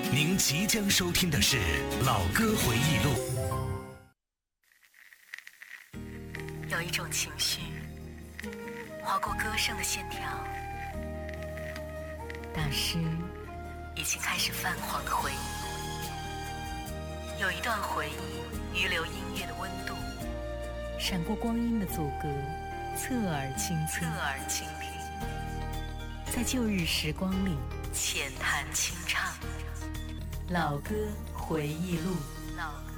您即将收听的是《老歌回忆录》。 有一种情绪划过歌声的线条，大师已经开始泛黄的回忆。有一段回忆余留音乐的温度，闪过光阴的阻隔，侧耳倾听，在旧日时光里浅谈轻唱。老歌回忆录。